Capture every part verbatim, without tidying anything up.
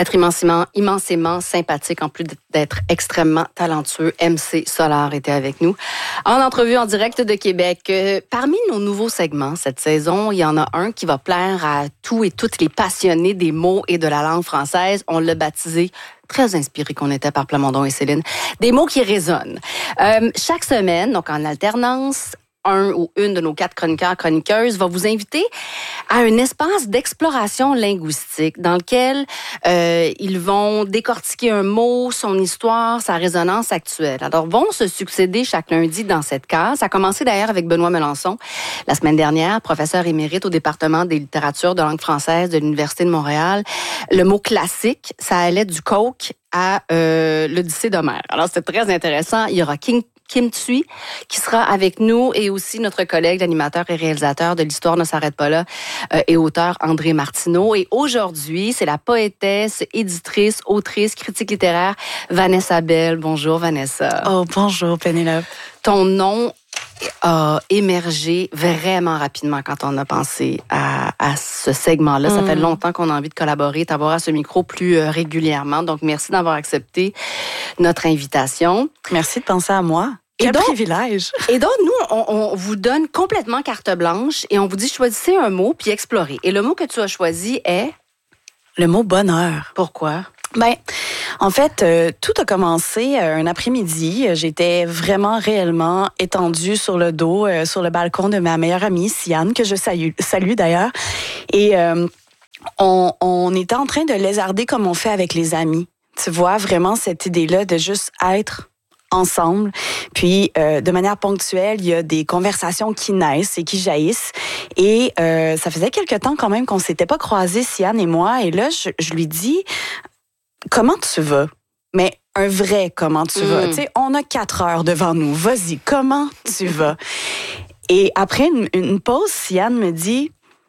être immensément, immensément sympathique, en plus d'être extrêmement talentueux. M C Solar était avec nous en entrevue en direct de Québec. Euh, parmi nos nouveaux segments cette saison, il y en a un qui va plaire à tous et toutes les passionnés des mots et de la langue française. On l'a baptisé, très inspiré qu'on était par Plamondon et Céline, des mots qui résonnent. Euh, chaque semaine, donc en alternance, un ou une de nos quatre chroniqueurs, chroniqueuses va vous inviter à un espace d'exploration linguistique dans lequel euh, ils vont décortiquer un mot, son histoire, sa résonance actuelle. Alors, vont se succéder chaque lundi dans cette case. Ça a commencé d'ailleurs avec Benoît Melançon, la semaine dernière, professeur émérite au département des littératures de langue française de l'Université de Montréal. Le mot classique, ça allait du coke à euh, l'Odyssée d'Homère. Alors, c'est très intéressant. Il y aura King Kim Thuy, qui sera avec nous, et aussi notre collègue, l'animateur et réalisateur de l'Histoire ne s'arrête pas là, euh, et auteur André Martineau. Et aujourd'hui, c'est la poétesse, éditrice, autrice, critique littéraire, Vanessa Bell. Bonjour, Vanessa. Oh, bonjour, Pénélope. Ton nom a émergé vraiment rapidement quand on a pensé à, à ce segment-là. Mm. Ça fait longtemps qu'on a envie de collaborer, t'avoir à ce micro plus euh, régulièrement. Donc, merci d'avoir accepté notre invitation. Merci de penser à moi. Quel et donc, privilège! Et donc, nous, on, on vous donne complètement carte blanche et on vous dit choisissez un mot puis explorez. Et le mot que tu as choisi est? Le mot bonheur. Pourquoi? Ben, en fait, euh, tout a commencé euh, un après-midi. J'étais vraiment réellement étendue sur le dos, euh, sur le balcon de ma meilleure amie, Siane, que je salue, salue d'ailleurs. Et euh, on, on était en train de lézarder comme on fait avec les amis. Tu vois, vraiment cette idée-là de juste être ensemble. Puis, euh, de manière ponctuelle, il y a des conversations qui naissent et qui jaillissent. Et euh, ça faisait quelque temps quand même qu'on s'était pas croisés, Siane et moi. Et là, je, je lui dis, comment tu vas? Mais un vrai comment tu mmh. vas. Tu sais, on a quatre heures devant nous. Vas-y, comment tu vas? Et après une, une pause, Siane me dit,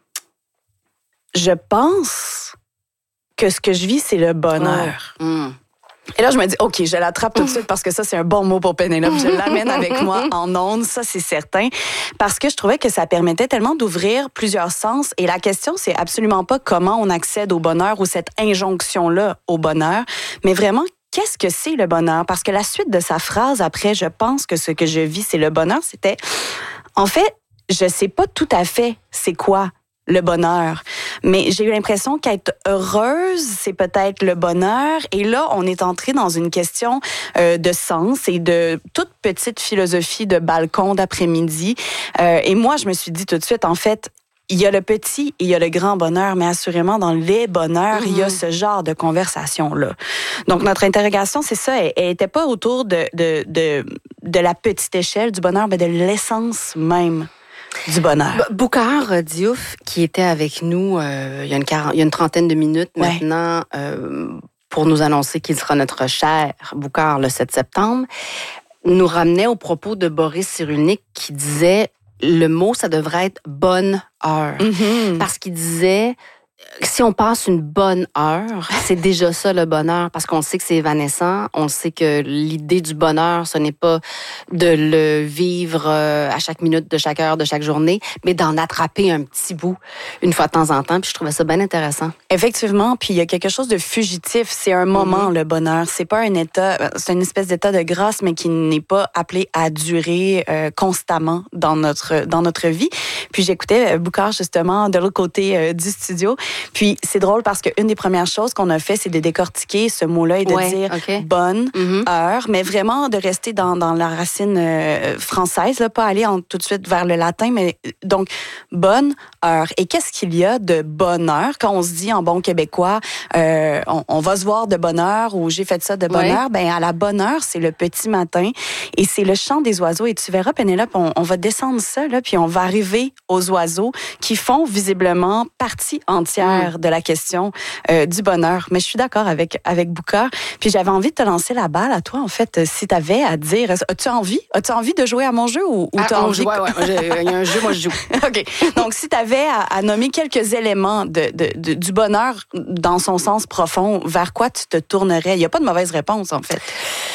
je pense que ce que je vis, c'est le bonheur. Oh. Mmh. Et là, je me dis, OK, je l'attrape tout de suite parce que ça, c'est un bon mot pour Pénélope. Je l'amène avec moi en ondes, ça, c'est certain. Parce que je trouvais que ça permettait tellement d'ouvrir plusieurs sens. Et la question, c'est absolument pas comment on accède au bonheur ou cette injonction-là au bonheur, mais vraiment, qu'est-ce que c'est le bonheur? Parce que la suite de sa phrase, après, je pense que ce que je vis, c'est le bonheur, c'était, en fait, je sais pas tout à fait c'est quoi le bonheur. Mais j'ai eu l'impression qu'être heureuse, c'est peut-être le bonheur. Et là, on est entré dans une question euh, de sens et de toute petite philosophie de balcon d'après-midi. Euh, et moi, je me suis dit tout de suite, en fait, il y a le petit et il y a le grand bonheur, mais assurément, dans les bonheurs, mmh. il y a ce genre de conversation-là. Donc, notre interrogation, c'est ça, elle n'était pas autour de, de, de, de la petite échelle du bonheur, mais de l'essence même du bonheur. Boukhar Diouf, qui était avec nous euh, il, y a une quarante, il y a une trentaine de minutes ouais. maintenant, euh, pour nous annoncer qu'il sera notre cher Boukhar le sept septembre, nous ramenait au propos de Boris Cyrulnik qui disait le mot, ça devrait être bonne heure. Mm-hmm. Parce qu'il disait, si on passe une bonne heure, c'est déjà ça le bonheur, parce qu'on sait que c'est évanescent, on sait que l'idée du bonheur, ce n'est pas de le vivre à chaque minute de chaque heure de chaque journée, mais d'en attraper un petit bout une fois de temps en temps, puis je trouvais ça bien intéressant. Effectivement, puis il y a quelque chose de fugitif, c'est un moment, mm-hmm. le bonheur, c'est pas un état, c'est une espèce d'état de grâce, mais qui n'est pas appelé à durer euh, constamment dans notre dans notre vie. Puis j'écoutais Boukhar justement de l'autre côté euh, du studio. Puis c'est drôle parce qu'une des premières choses qu'on a fait, c'est de décortiquer ce mot-là et de ouais, dire okay. bonne mm-hmm. heure, mais vraiment de rester dans, dans la racine euh, française, là, pas aller en, tout de suite vers le latin, mais donc bonne heure. Et qu'est-ce qu'il y a de bonheur quand on se dit en bon québécois, euh, on, on va se voir de bonne heure ou j'ai fait ça de bonne ouais. heure? Ben à la bonne heure, c'est le petit matin et c'est le chant des oiseaux. Et tu verras, Pénélope, on, on va descendre ça, là, puis on va arriver aux oiseaux qui font visiblement partie entière mm. de la question euh, du bonheur. Mais je suis d'accord avec, avec Boukhar. Puis j'avais envie de te lancer la balle à toi, en fait, si tu avais à dire, as-tu envie? As-tu envie de jouer à mon jeu ou, ou ah, t'as envie? Joue, ouais, ouais. Il y a un jeu, moi je joue. OK. Donc, si tu avais à, à nommer quelques éléments de, de, de, du bonheur dans son sens profond, vers quoi tu te tournerais? Il n'y a pas de mauvaise réponse, en fait.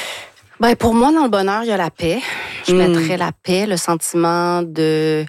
Ben, pour moi, dans le bonheur, il y a la paix. Je mm. mettrais la paix, le sentiment de,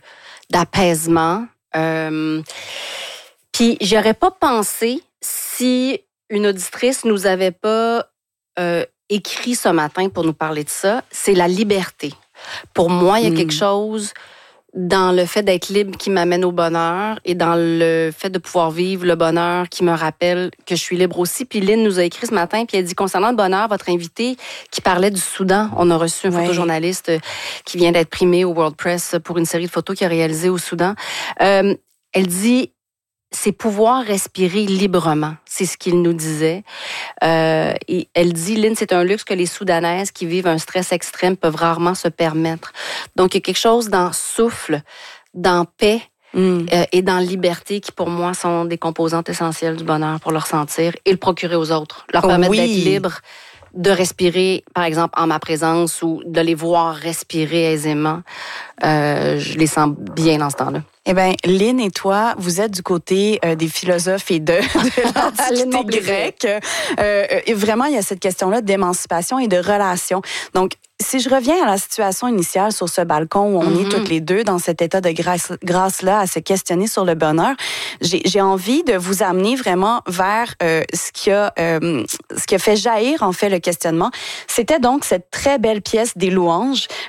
d'apaisement. Euh, Puis, j'aurais pas pensé si une auditrice nous avait pas euh, écrit ce matin pour nous parler de ça, c'est la liberté. Pour moi, il y a mmh. quelque chose dans le fait d'être libre qui m'amène au bonheur et dans le fait de pouvoir vivre le bonheur qui me rappelle que je suis libre aussi. Puis Lynn nous a écrit ce matin, puis elle dit, concernant le bonheur, votre invité qui parlait du Soudan, on a reçu un ouais. photojournaliste qui vient d'être primé au World Press pour une série de photos qu'il a réalisées au Soudan. Euh, elle dit, c'est pouvoir respirer librement. C'est ce qu'il nous disait. Euh, et elle dit, Lynn, c'est un luxe que les Soudanaises qui vivent un stress extrême peuvent rarement se permettre. Donc, il y a quelque chose dans souffle, dans paix mm. euh, et dans liberté qui, pour moi, sont des composantes essentielles du bonheur pour le ressentir et le procurer aux autres. Leur permettre oui. d'être libres, de respirer, par exemple, en ma présence ou de les voir respirer aisément. Euh, je les sens bien dans ce temps-là. Eh bien, Lynn et toi, vous êtes du côté euh, des philosophes et de, de l'Antiquité grecque. Euh, et vraiment, il y a cette question-là d'émancipation et de relation. Donc, si je reviens à la situation initiale sur ce balcon où on mm-hmm. est toutes les deux dans cet état de grâce, grâce-là à se questionner sur le bonheur, j'ai, j'ai envie de vous amener vraiment vers euh, ce qui a euh, ce qui a fait jaillir en fait le questionnement. C'était donc cette très belle pièce des louanges